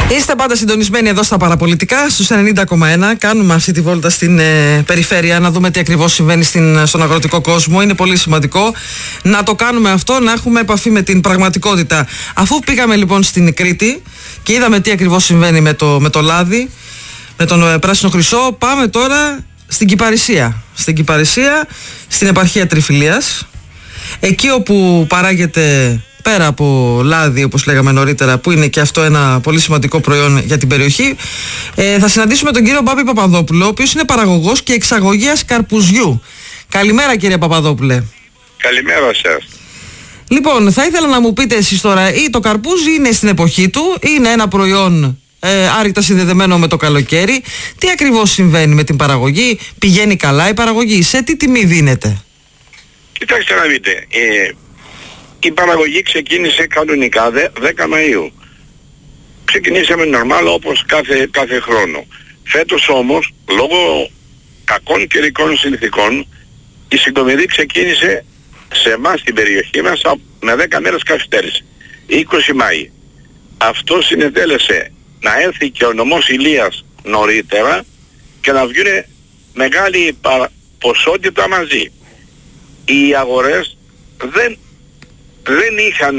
Είστε πάντα συντονισμένοι εδώ στα παραπολιτικά, στους 90,1. Κάνουμε αυτή τη βόλτα στην περιφέρεια να δούμε τι ακριβώς συμβαίνει στον αγροτικό κόσμο. Είναι πολύ σημαντικό να το κάνουμε αυτό, να έχουμε επαφή με την πραγματικότητα. Αφού πήγαμε λοιπόν στην Κρήτη και είδαμε τι ακριβώς συμβαίνει με το λάδι, με τον πράσινο χρυσό, πάμε τώρα στην Κυπαρισία. Στην Κυπαρισία, στην επαρχία Τριφυλίας, εκεί όπου παράγεται, πέρα από λάδι, όπως λέγαμε νωρίτερα, που είναι και αυτό ένα πολύ σημαντικό προϊόν για την περιοχή, θα συναντήσουμε τον κύριο Μπάμπη Παπαδόπουλο, ο οποίος είναι παραγωγός και εξαγωγέας καρπουζιού. Καλημέρα, κύριε Παπαδόπουλε. Καλημέρα σας. Λοιπόν, θα ήθελα να μου πείτε εσείς τώρα, ή το καρπούζι είναι στην εποχή του, είναι ένα προϊόν άρρηκτα συνδεδεμένο με το καλοκαίρι. Τι ακριβώς συμβαίνει με την παραγωγή, πηγαίνει καλά η παραγωγή, σε τι τιμή δίνεται? Κοιτάξτε να δείτε, η παραγωγή ξεκίνησε κανονικά 10 Μαΐου. Ξεκινήσαμε νορμάλ όπως κάθε χρόνο. Φέτος όμως, λόγω κακών καιρικών συνθηκών, η συγκομιδή ξεκίνησε σε εμάς στην περιοχή μας με 10 μέρες καθυστέρηση. 20 Μάη. Αυτό συνετέλεσε να έρθει και ο νομός Ηλίας νωρίτερα και να βγουν μεγάλη ποσότητα μαζί. Οι αγορές δεν είχαν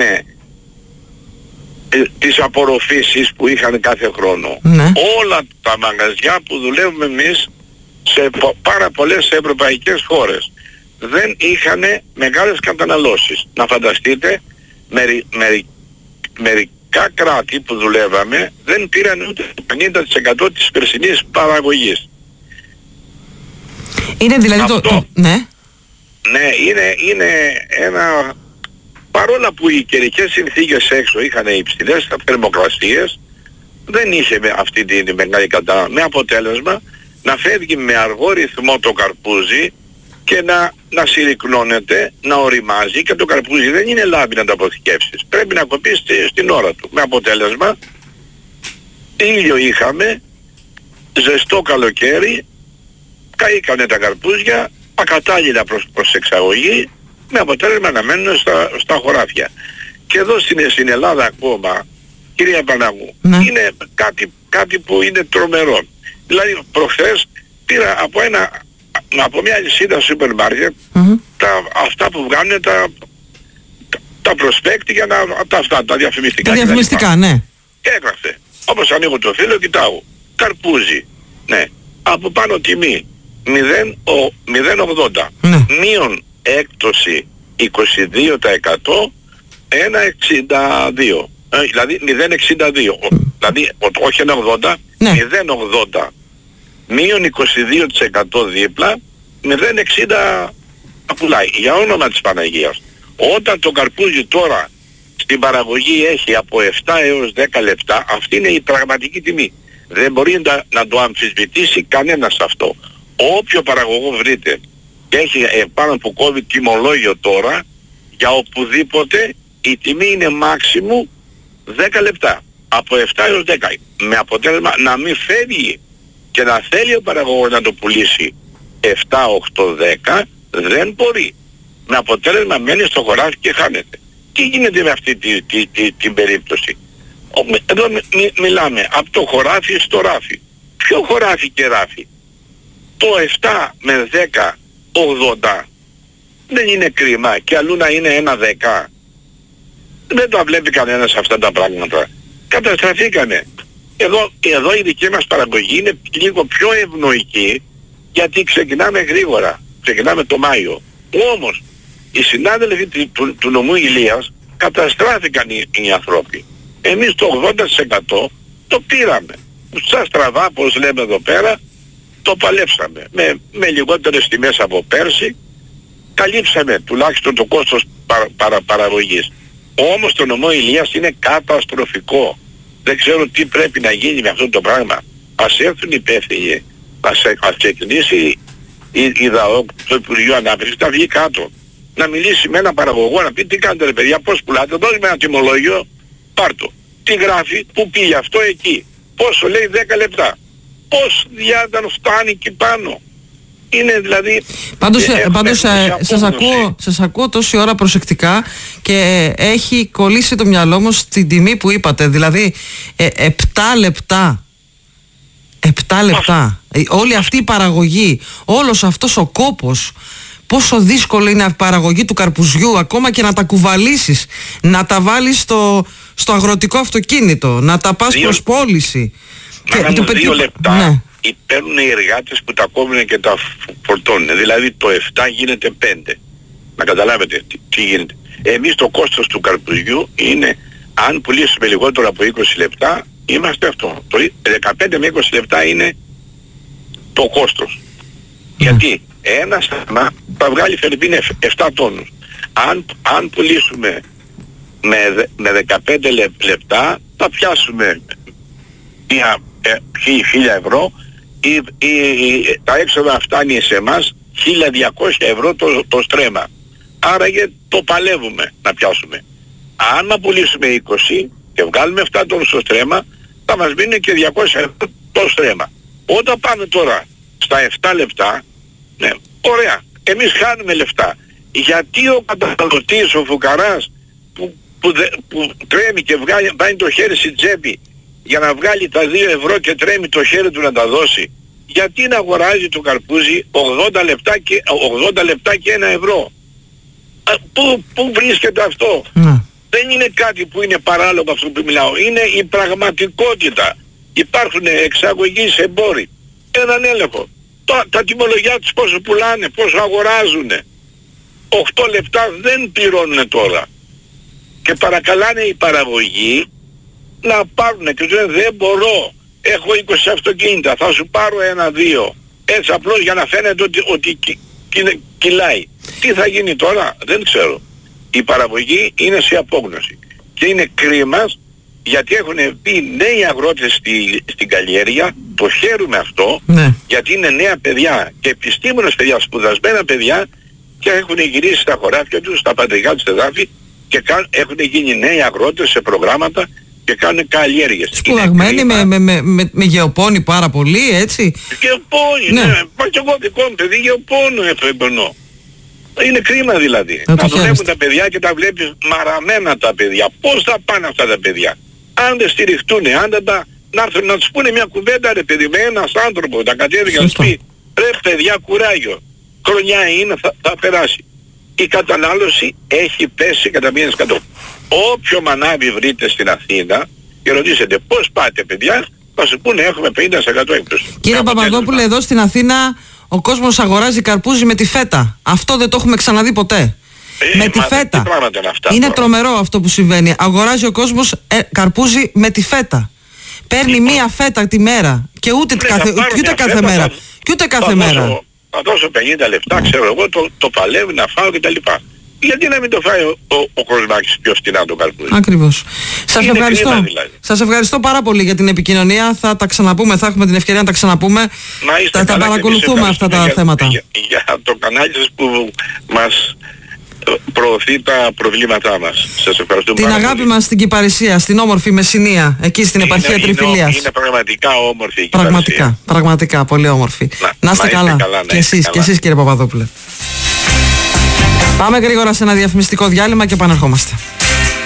τις απορροφήσεις που είχαν κάθε χρόνο. Ναι. Όλα τα μαγαζιά που δουλεύουμε εμείς σε πάρα πολλές ευρωπαϊκές χώρες δεν είχαν μεγάλες καταναλώσεις. Να φανταστείτε, μερικά κράτη που δουλεύαμε δεν πήραν ούτε 50% της περσινής παραγωγής. Είναι δηλαδή ναι. Ναι, είναι ένα... Παρόλα που οι καιρικές συνθήκες έξω είχαν υψηλές θερμοκρασίες, δεν είχε αυτή τη μεγάλη κατανάλωση. Με αποτέλεσμα να φεύγει με αργό ρυθμό το καρπούζι και να συρρυκνώνεται, να οριμάζει, και το καρπούζι δεν είναι λάμπη να το αποθηκεύσεις. Πρέπει να κοπείς στην ώρα του. Με αποτέλεσμα ήλιο είχαμε, ζεστό καλοκαίρι, καήκανε τα καρπούζια, ακατάλληλα προς εξαγωγή, με αποτέλεσμα να μένουν στα χωράφια. Και εδώ στην Ελλάδα ακόμα, κυρία Παναγού, είναι κάτι που είναι τρομερό. Δηλαδή προχθές πήρα από μια λυσίδα σούπερ μάρκετ αυτά που βγάλουν τα προσπέκτη για τα διαφημιστικά. Τα διαφημιστικά, ναι. Και έγραφε, όπως ανοίγω το φύλλο, κοιτάω, καρπούζι, ναι, από πάνω τιμή 0,80, ναι. Μείον έκπτωση 22%, 1,62, δηλαδή 0,62, δηλαδή όχι 1,80, ναι. 0,80 μείον 22% δίπλα, 0,60 πουλάει. Για όνομα της Παναγίας. Όταν το καρπούζι τώρα στην παραγωγή έχει από 7 έως 10 λεπτά, αυτή είναι η πραγματική τιμή. Δεν μπορεί να το αμφισβητήσει κανένας αυτό. Όποιο παραγωγό βρείτε και έχει πάνω που κόβει τιμολόγιο τώρα, για οπουδήποτε η τιμή είναι μάξιμου 10 λεπτά. Από 7 έως 10. Με αποτέλεσμα να μην φεύγει και να θέλει ο παραγωγός να το πουλήσει 7, 8, 10, δεν μπορεί. Με αποτέλεσμα μένει στο χωράφι και χάνεται. Τι γίνεται με αυτή την περίπτωση? Εδώ μιλάμε από το χωράφι στο ράφι. Ποιο χωράφι και ράφι? Το 7 με 10, 80 δεν είναι κρίμα, και αλλού να είναι 1,10. Δεν τα βλέπει κανένας αυτά τα πράγματα. Καταστραφήκανε. Εδώ η δική μας παραγωγή είναι λίγο πιο ευνοϊκή, γιατί ξεκινάμε γρήγορα. Ξεκινάμε το Μάιο. Όμως οι συνάδελφοι του νομού Ηλίας καταστράφηκαν οι άνθρωποι. Εμείς το 80% το πήραμε. Σαν στραβά, όπως λέμε εδώ πέρα, το παλέψαμε. Με λιγότερες τιμές από πέρσι καλύψαμε τουλάχιστον το κόστος παραγωγής. Όμως το νομό Ηλίας είναι καταστροφικό. Δεν ξέρω τι πρέπει να γίνει με αυτό το πράγμα. Ας έρθουν οι υπεύθυνοι, ας ξεκινήσει η ΔΑΟΚ, το Υπουργείο Ανάπτυξης, να βγει κάτω. Να μιλήσει με ένα παραγωγό, να πει τι κάνετε ρε παιδιά, πώς πουλάτε, δώσ' με ένα τιμολόγιο, πάρτο. Τι γράφει, πού πήγε αυτό εκεί, πόσο λέει 10 λεπτά. Πώς διάταν φτάνει εκεί πάνω. Είναι δηλαδή... Πάντως σας ακούω τόση ώρα προσεκτικά και έχει κολλήσει το μυαλό μου στην τιμή που είπατε. Δηλαδή 7 λεπτά. 7 λεπτά. Όλη αυτή η παραγωγή, όλος αυτός ο κόπος, πόσο δύσκολο είναι η παραγωγή του καρπουζιού, ακόμα και να τα κουβαλήσεις, να τα βάλεις στο αγροτικό αυτοκίνητο, να τα πας προς πώληση. Να κάνουν 2 λεπτά. Ναι. Παίρνουν οι εργάτες που τα κόβουν και τα φορτώνουν. Δηλαδή το 7 γίνεται 5. Να καταλάβετε τι γίνεται. Εμείς το κόστος του καρπουζιού είναι, αν πουλήσουμε λιγότερο από 20 λεπτά, είμαστε αυτό. Το 15 με 20 λεπτά είναι το κόστος. Γιατί ένα στάμα θα βγάλει φερρυπίν 7 τόνους. Αν πουλήσουμε με 15 λεπτά, θα πιάσουμε 1.000 ευρώ. Τα έξοδα φτάνει σε εμάς 1.200 ευρώ το στρέμμα. Άραγε το παλεύουμε να πιάσουμε. Αν πουλήσουμε 20 και βγάλουμε 7 τόνους στο στρέμμα, θα μας μείνει και 200 ευρώ το στρέμμα. Όταν πάμε τώρα στα 7 λεπτά, ναι, ωραία, εμείς χάνουμε λεφτά. Γιατί ο καταναλωτής, ο φουκαράς που τρέμει και βάζει το χέρι στην τσέπη για να βγάλει τα 2 ευρώ και τρέμει το χέρι του να τα δώσει, γιατί να αγοράζει το καρπούζι 80 λεπτά και 1 ευρώ? Πού βρίσκεται αυτό? Δεν είναι κάτι που είναι παράλογο αυτό που μιλάω. Είναι η πραγματικότητα. Υπάρχουν εξαγωγείς εμπόροι. Έναν έλεγχο. Τα τιμολογιά τους πόσο πουλάνε, πόσο αγοράζουν. 8 λεπτά δεν πληρώνουν τώρα. Και παρακαλάνε οι παραγωγοί να πάρουν και τους λένε δεν μπορώ. Έχω 20 αυτοκίνητα, θα σου πάρω 1-2. Έτσι απλώς για να φαίνεται ότι κυλάει. Τι θα γίνει τώρα, δεν ξέρω. Η παραγωγή είναι σε απόγνωση. Και είναι κρίμα γιατί έχουν μπει νέοι αγρότες στην καλλιέργεια, το χαίρουμε αυτό, γιατί είναι νέα παιδιά και επιστήμονες παιδιά, σπουδασμένα παιδιά και έχουν γυρίσει στα χωράφια τους, στα πατρικά τους εδάφη και έχουν γίνει νέοι αγρότες σε προγράμματα και κάνουν καλλιέργειες. Σπουδαγμένοι με γεωπόνη πάρα πολύ, έτσι. Γεωπόνη, ναι. Μα και εγώ δικό μου παιδί γεωπόνο επενδυνώ. Είναι κρίμα δηλαδή. Να δουλεύουν τα παιδιά και τα βλέπεις μαραμένα τα παιδιά. Πώς θα πάνε αυτά τα παιδιά? Αν δεν στηριχτούν, αν δεν να έρθουν να τους πούνε μια κουβέντα, ρε παιδί, με ένας άνθρωπο, τα κατέβει και να τους πει ρε παιδιά, κουράγιο. Χρονιά είναι, θα περάσει. Η κατανάλωση έχει πέσει κατά 1%. Όποιο μανάβι βρείτε στην Αθήνα και ρωτήσετε πώς πάτε παιδιά, θα σου πούνε έχουμε 50% έκπτωση. Κύριε Παπαδόπουλε, εδώ στην Αθήνα ο κόσμος αγοράζει καρπούζι με τη φέτα. Αυτό δεν το έχουμε ξαναδεί ποτέ. Με τη φέτα. Είναι τρομερό αυτό που συμβαίνει. Αγοράζει ο κόσμος καρπούζι με τη φέτα. Παίρνει μία φέτα τη μέρα. Και ούτε κάθε μέρα. Και ούτε κάθε μέρα. Θα δώσω 50 λεπτά, ξέρω εγώ, το παλεύει να φάω κτλ. Γιατί να μην το φάει ο Κοσμάκης πιο φτηνά το καρπούζι? Ακριβώς. Σας ευχαριστώ πάρα πολύ για την επικοινωνία. Θα τα ξαναπούμε, θα έχουμε την ευκαιρία να τα ξαναπούμε. Θα τα παρακολουθούμε αυτά τα θέματα. Για το κανάλι σας που μας προωθεί τα προβλήματά μας. Σας ευχαριστώ. Την αγάπη μας στην Κυπαρισία, στην όμορφη Μεσσηνία, εκεί στην επαρχία Τριφυλίας. Είναι πραγματικά όμορφη η Κυπαρισία. Πραγματικά, πολύ όμορφη. Να είστε καλά. Και εσείς κύριε Παπαδόπουλε. Πάμε γρήγορα σε ένα διαφημιστικό διάλειμμα και επανερχόμαστε.